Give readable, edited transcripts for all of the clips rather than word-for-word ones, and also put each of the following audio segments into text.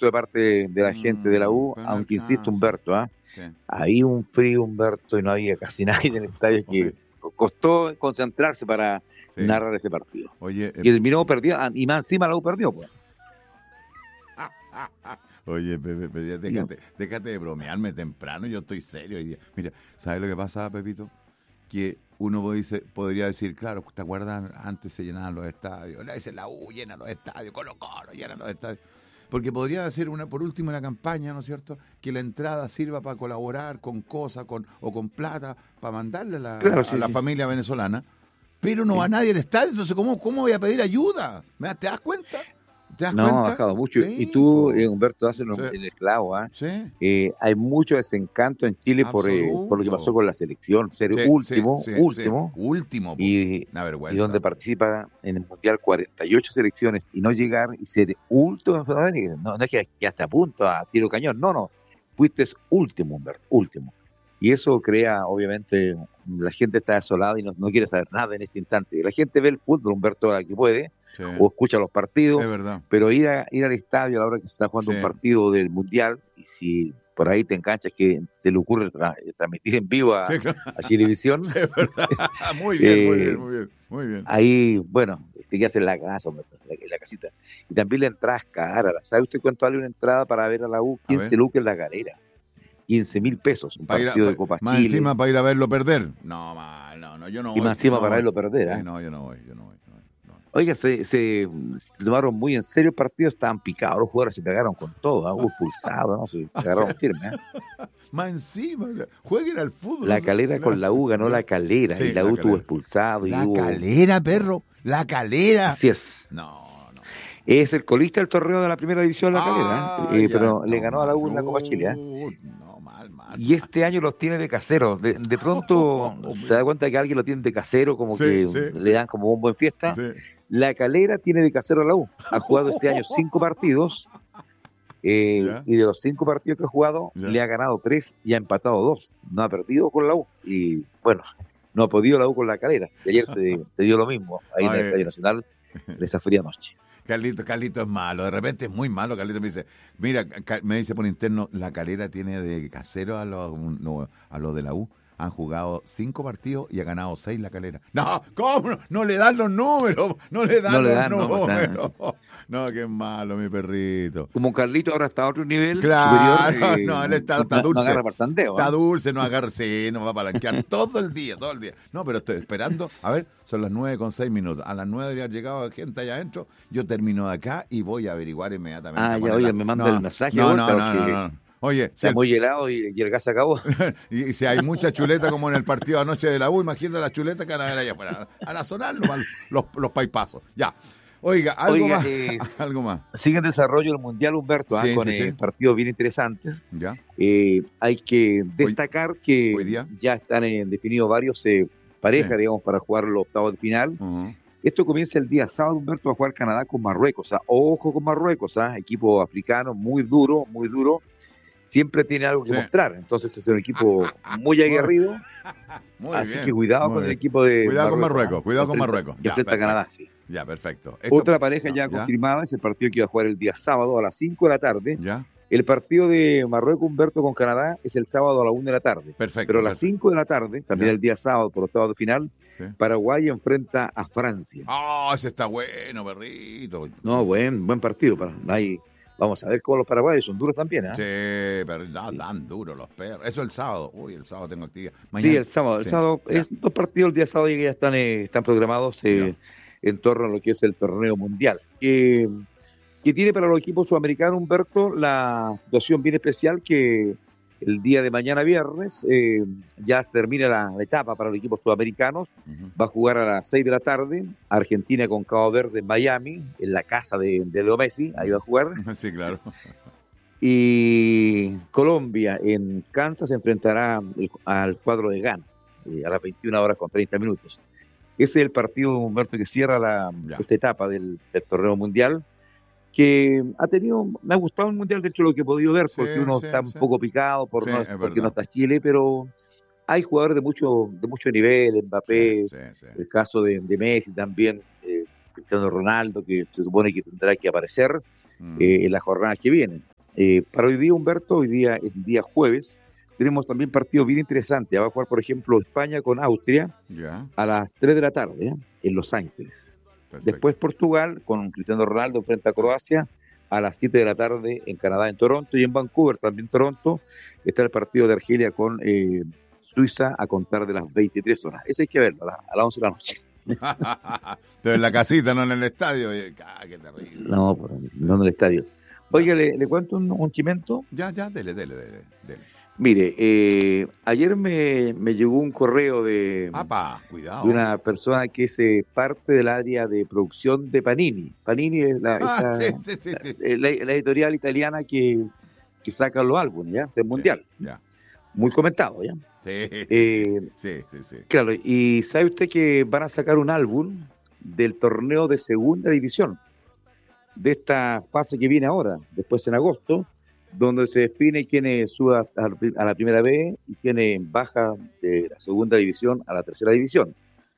gusto de parte de la gente de la U, pero no aunque insisto, alcanza. Humberto, Sí. había un frío, Humberto, y no había casi nadie en el estadio que costó concentrarse para Sí. narrar ese partido. Oye, Y terminó perdido, y más encima la U perdió, pues. oye, Pepe, pero ya déjate de bromearme temprano, yo estoy serio hoy día. Mira, ¿sabes lo que pasa, Pepito? Que uno podría decir, claro, ¿te acuerdas? Antes se llenaban los estadios. Le dicen la U llena los estadios, Colo-Colo llena los estadios. Porque podría ser por último una campaña, ¿no es cierto? Que la entrada sirva para colaborar con cosas o con plata para mandarle Claro, a la familia venezolana. Pero no va nadie al estadio, entonces ¿cómo voy a pedir ayuda? ¿Te das cuenta? ¿Te das No, cuenta? ha bajado mucho. Sí, Y tú, po. Humberto, haces Sí. en el clavo. Sí, Hay mucho desencanto en Chile por lo que pasó absoluto. con la selección. Ser Sí, último, sí, último, último, po. y, Una y vergüenza. donde participa en el Mundial 48 selecciones y no llegar y ser último en Sudamérica. No es que hasta a punto, a tiro cañón. No. Fuiste último, Humberto, último. Y eso crea, obviamente, la gente está desolada y no quiere saber nada en este instante. La gente ve el fútbol, Humberto, a que puede, Sí, o escucha los partidos, es verdad. pero ir al estadio a la hora que se está jugando Sí. un partido del Mundial, y si por ahí te enganchas que se le ocurre transmitir en vivo Sí, claro. a Chilevisión, Sí, es verdad. Muy bien, muy bien. ahí, bueno, te quedas en la casa, Humberto, en la casita. Y también la entrada es cara. ¿Sabe usted cuánto vale una entrada para ver a la U? A 15 ver. lucas en la galera. 15.000 pesos, un partido de Copa más Chile. encima para ir a verlo perder. No, yo no voy. Y más encima no para voy. verlo perder. Sí, no, yo no voy. Oiga, se tomaron muy en serio el partido, estaban picados, los jugadores se pegaron con todo, hubo expulsados, ¿no? Se agarraron firme. Más encima, jueguen al fútbol. La Calera con la U ganó la Calera, Sí, y la la U tuvo Calera. expulsado. La Calera, perro, la Calera. Así es. No. Es el colista del torneo de la primera división de la Calera, pero le ganó a la U en la Copa Chile. No, mal. Y este año los tiene de casero. De pronto se da cuenta que alguien lo tiene de casero, como que le dan como un buen fiesta. Sí. La Calera tiene de casero a la U. Ha jugado este año 5 partidos. Y de los 5 partidos que ha jugado, le ha ganado 3 y ha empatado 2. No ha perdido con la U. Y bueno, no ha podido la U con la Calera. Y ayer se dio lo mismo ahí en el Estadio Nacional, de esa fría noche. Carlito es malo, de repente es muy malo. Carlito me dice, mira, me dice por interno, la Calera tiene de casero a los de la U. Han jugado 5 partidos y ha ganado 6 la Calera. No, ¿cómo? No le dan los números. No le dan los números. No, qué malo, mi perrito. Como Carlito ahora está a otro nivel claro, superior. No, él está dulce. No agarra para tandeo. Está dulce, no agarra, sí, no va a palanquear todo el día. No, pero estoy esperando. A ver, son las 9:06. A las 9 debería haber llegado gente allá adentro. Yo termino de acá y voy a averiguar inmediatamente. Oye, me manda el mensaje. No. Oye, está muy helado y el gas se acabó. Y si hay mucha chuleta como en el partido anoche de la U, imagínate la chuleta que van a ver allá afuera. A sonar los paipazos. Ya. Oiga, algo más. Sigue en desarrollo el Mundial, Humberto, con partidos bien interesantes. Ya. Hay que destacar que hoy día ya están definidos varios parejas, digamos, para jugar los octavos de final. Uh-huh. Esto comienza el día sábado, Humberto, a jugar Canadá con Marruecos. Ojo con Marruecos, equipo africano muy duro. Siempre tiene algo que mostrar, entonces es un equipo muy aguerrido, así que cuidado con el equipo de cuidado con Marruecos, que enfrenta a Canadá. Ya, perfecto. Otra pareja ya confirmada es el partido que iba a jugar el día sábado a las 5 de la tarde. Ya. El partido de Marruecos, Humberto, con Canadá es el sábado a la 1 de la tarde. Perfecto. Pero a las 5 de la tarde, también el día sábado por octavos de final, Paraguay enfrenta a Francia. Ese está bueno, perrito. No, buen partido. Vamos a ver cómo los paraguayos son duros también, Sí, pero dan duros los perros. Eso el sábado. El sábado tengo actividad. Mañana, sí, el sábado. El sábado es 2 partidos el día sábado y que ya están programados en torno a lo que es el torneo mundial. Que tiene para los equipos sudamericanos, Humberto, la situación bien especial que el día de mañana viernes ya se termina la etapa para los equipos sudamericanos. Va a jugar a las 6 de la tarde Argentina con Cabo Verde en Miami, en la casa de Leo Messi, ahí va a jugar. Sí, claro. Y Colombia en Kansas se enfrentará al cuadro de Ghana a las 21:30. Ese es el partido, Humberto, que cierra esta etapa del torneo mundial, que me ha gustado el mundial dentro de lo que he podido ver, porque uno está un poco picado porque no está Chile, pero hay jugadores de mucho nivel, Mbappé, el caso de Messi también, Cristiano Ronaldo, que se supone que tendrá que aparecer en las jornadas que vienen. Para hoy día, Humberto, hoy día, el día jueves, tenemos también partidos bien interesantes. Va a jugar, por ejemplo, España con Austria Ya, a las 3 de la tarde, ¿ya? En Los Ángeles. perfecto. Después Portugal con Cristiano Ronaldo frente a Croacia a las 7 de la tarde en Canadá, en Toronto, y en Vancouver, también Toronto, está el partido de Argelia con Suiza a contar de las 23 horas. Ese hay que verlo a las 11 de la noche. Pero en la casita, no en el estadio. Qué terrible. No, no en el estadio. Oiga, le cuento un chimento. Ya, dele. Mire, ayer me llegó un correo de Cuidado. una persona que es parte del área de producción de Panini. Panini es Sí. la editorial italiana que saca los álbumes, ¿ya? Del Mundial. Ya. Muy comentado, ¿ya? Sí. Claro, y ¿sabe usted que van a sacar un álbum del torneo de segunda división? De esta fase que viene ahora, después en agosto, donde se define quién sube a la primera vez y quién baja de la segunda división a la tercera división.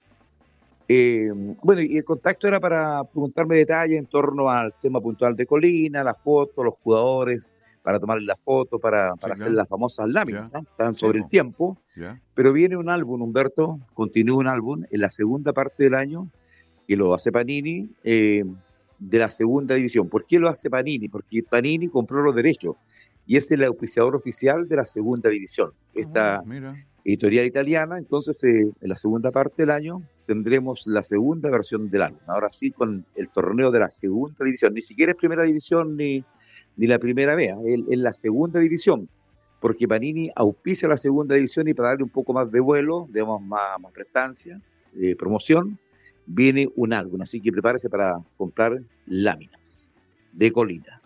Bueno, y el contacto era para preguntarme detalles en torno al tema puntual de Colina, la foto, los jugadores, para tomarle la foto, para hacer claro. las famosas láminas, Ya. ¿eh? Están sobre el tiempo, Ya. pero viene un álbum, Humberto, continúa un álbum en la segunda parte del año, que lo hace Panini, de la segunda división. ¿Por qué lo hace Panini? Porque Panini compró los derechos y es el auspiciador oficial de la segunda división. Esta Mira. editorial italiana, entonces en la segunda parte del año tendremos la segunda versión del álbum. Ahora sí, con el torneo de la segunda división. Ni siquiera es primera división ni la primera vez, es la segunda división, porque Panini auspicia la segunda división y para darle un poco más de vuelo, digamos más prestancia, promoción, viene un álbum. Así que prepárese para comprar láminas de Colina.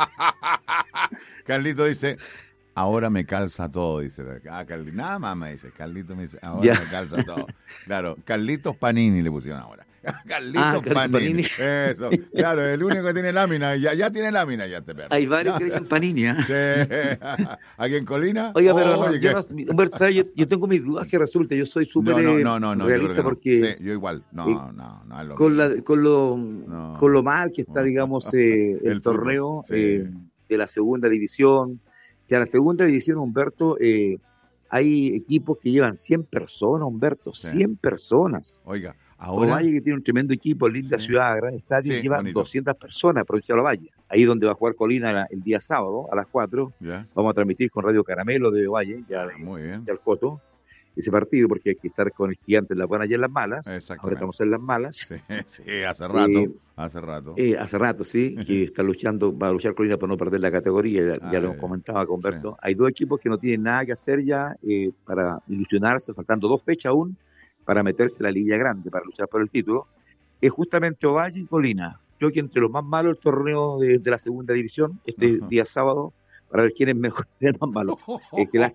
Carlito dice, ahora me calza todo, dice. Carlito, nada más me dice. Carlito me dice, ahora me calza todo. Claro, Carlitos Panini le pusieron ahora. Carlitos Panini. Eso, claro, el único que tiene lámina, ya tiene lámina ya este perro. Hay varios que dicen Panini, ¿eh? Sí. ¿Aquí en Colina? Oiga, pero yo tengo mis dudas que resulta, yo soy súper realista porque sí, yo igual, no es lo mismo. con lo mal que está, digamos, el torneo de la segunda división. O sea, la segunda división, Humberto, hay equipos que llevan 100 personas, Humberto, 100 personas. Oiga, ahora... Ovalle, que tiene un tremendo equipo, linda ciudad, gran estadio, lleva bonito. 200 personas, provincia de Ovalle. Ahí donde va a jugar Colina el día sábado, a las 4. Vamos a transmitir con Radio Caramelo de Ovalle, ya al Coto, ese partido, porque hay que estar con el Gigante en las buenas y en las malas. Ahora estamos en las malas. Sí, hace rato. Hace rato, sí, que va a luchar Colina por no perder la categoría, ya lo comentaba con Humberto. Sí. Hay dos equipos que no tienen nada que hacer ya para ilusionarse, faltando 2 fechas aún, para meterse en la Liga Grande, para luchar por el título. Es justamente Ovalle y Colina. Creo que entre los más malos el torneo de la segunda división, este día sábado, para ver quién es mejor, el más malo.